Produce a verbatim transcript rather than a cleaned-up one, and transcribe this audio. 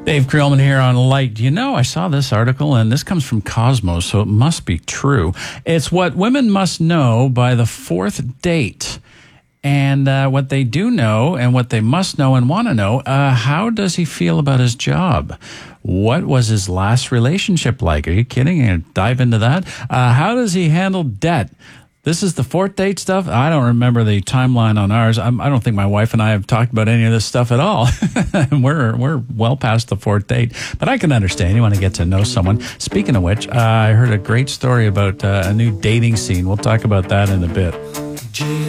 Dave Creelman here on Light. You know, I saw this article, and this comes from Cosmos, so it must be true. It's what women must know by the fourth date. And uh, what they do know and what they must know and want to know, uh, how does he feel about his job? What was his last relationship like? Are you kidding? You're gonna dive into that? Uh, how does he handle debt? This is the fourth date stuff. I don't remember the timeline on ours. I'm, I don't think my wife and I have talked about any of this stuff at all. we're we're well past the fourth date. But I can understand. You want to get to know someone. Speaking of which, uh, I heard a great story about uh, a new dating scene. We'll talk about that in a bit.